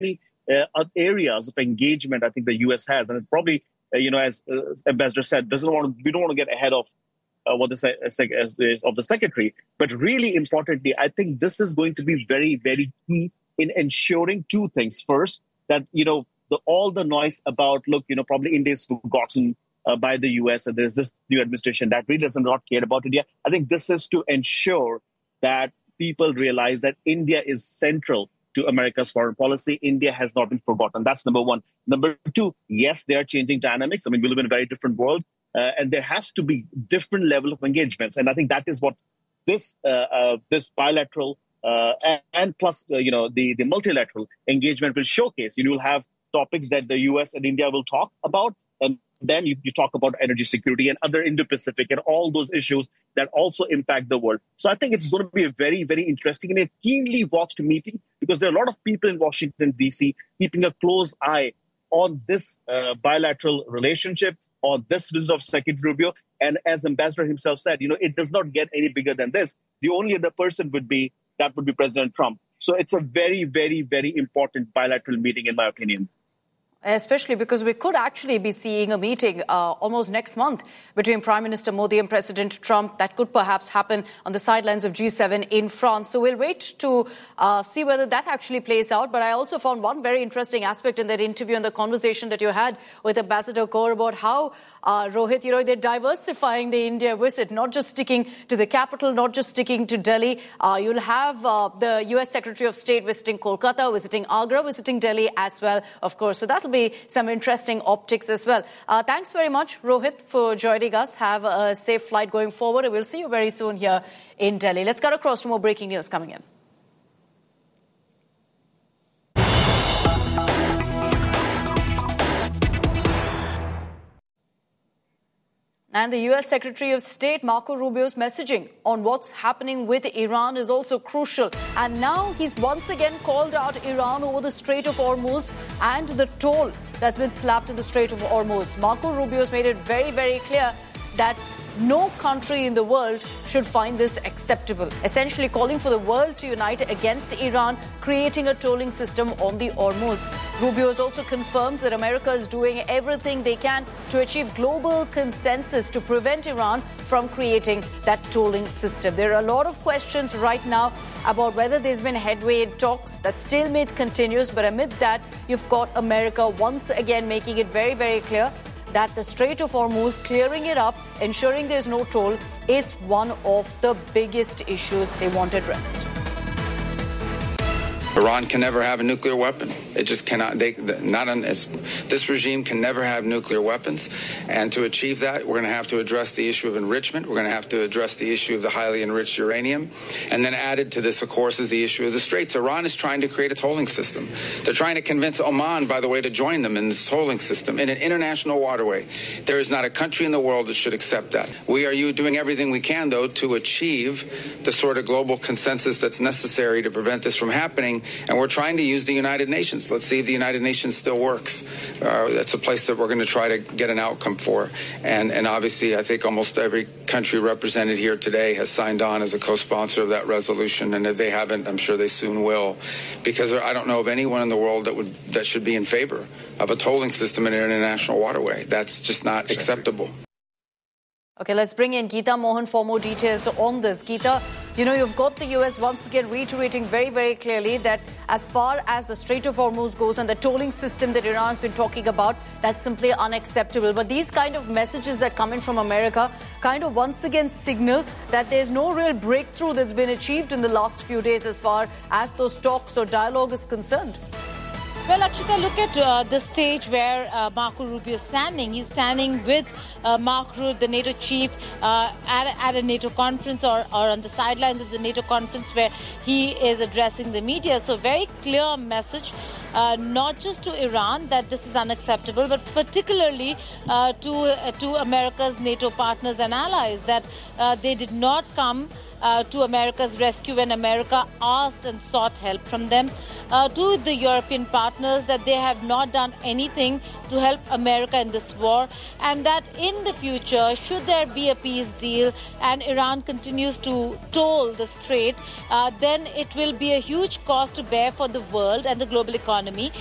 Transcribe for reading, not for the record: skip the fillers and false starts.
areas of engagement I think the U.S. has, and it probably, as Ambassador said, we don't want to get ahead of what the secretary. But really importantly, I think this is going to be very, very key in ensuring two things. First, that all the noise about probably India is forgotten by the U.S. and there's this new administration that really does not care about India. I think this is to ensure that people realize that India is central to America's foreign policy. India has not been forgotten. That's number one. Number two, yes, they are changing dynamics. I mean, we live in a very different world, and there has to be different level of engagements. And I think that is what this bilateral and plus, the multilateral engagement will showcase. You will have topics that the U.S. and India will talk about, and then you talk about energy security and other Indo-Pacific and all those issues that also impact the world. So I think it's going to be a very, very interesting and a keenly watched meeting, because there are a lot of people in Washington, D.C. keeping a close eye on this bilateral relationship, on this visit of Secretary Rubio. And as Ambassador himself said, it does not get any bigger than this. The only other person would be President Trump. So it's a very, very, very important bilateral meeting, in my opinion. Especially because we could actually be seeing a meeting almost next month between Prime Minister Modi and President Trump. That could perhaps happen on the sidelines of G7 in France. So we'll wait to see whether that actually plays out. But I also found one very interesting aspect in that interview and the conversation that you had with Ambassador Kaur about how, Rohit, they're diversifying the India visit, not just sticking to the capital, not just sticking to Delhi. You'll have the US Secretary of State visiting Kolkata, visiting Agra, visiting Delhi as well, of course. So that'll be some interesting optics as well. Thanks very much, Rohit, for joining us. Have a safe flight going forward, and we'll see you very soon here in Delhi. Let's cut across to more breaking news coming in. And the U.S. Secretary of State, Marco Rubio's messaging on what's happening with Iran is also crucial. And now he's once again called out Iran over the Strait of Hormuz and the toll that's been slapped in the Strait of Hormuz. Marco Rubio's made it very, very clear that no country in the world should find this acceptable, essentially calling for the world to unite against Iran, creating a tolling system on the Hormuz. Rubio has also confirmed that America is doing everything they can to achieve global consensus to prevent Iran from creating that tolling system. There are a lot of questions right now about whether there's been headway in talks. That stalemate continues, but amid that, you've got America once again making it very, very clear that the Strait of Hormuz, clearing it up, ensuring there's no toll, is one of the biggest issues they want addressed. Iran can never have a nuclear weapon. It just cannot. This regime can never have nuclear weapons. And to achieve that, we're going to have to address the issue of enrichment. We're going to have to address the issue of the highly enriched uranium. And then added to this, of course, is the issue of the Straits. Iran is trying to create a tolling system. They're trying to convince Oman, by the way, to join them in this tolling system in an international waterway. There is not a country in the world that should accept that. We are doing everything we can, though, to achieve the sort of global consensus that's necessary to prevent this from happening. And we're trying to use the United Nations. Let's see if the United Nations still works. That's a place that we're going to try to get an outcome for. And obviously, I think almost every country represented here today has signed on as a co-sponsor of that resolution. And if they haven't, I'm sure they soon will. Because I don't know of anyone in the world that should be in favor of a tolling system in an international waterway. That's just not acceptable. Okay, let's bring in Geeta Mohan for more details on this. Geeta, you've got the U.S. once again reiterating very, very clearly that as far as the Strait of Hormuz goes and the tolling system that Iran's been talking about, that's simply unacceptable. But these kind of messages that come in from America kind of once again signal that there's no real breakthrough that's been achieved in the last few days as far as those talks or dialogue is concerned. Well, Akshita, look at the stage where Marco Rubio is standing. He's standing with Mark Rutte, the NATO chief, at a NATO conference or on the sidelines of the NATO conference where he is addressing the media. So very clear message, not just to Iran that this is unacceptable, but particularly to America's NATO partners and allies that they did not come to America's rescue when America asked and sought help from them. To the European partners that they have not done anything to help America in this war, and that in the future, should there be a peace deal and Iran continues to toll the strait, then it will be a huge cost to bear for the world and the global economy.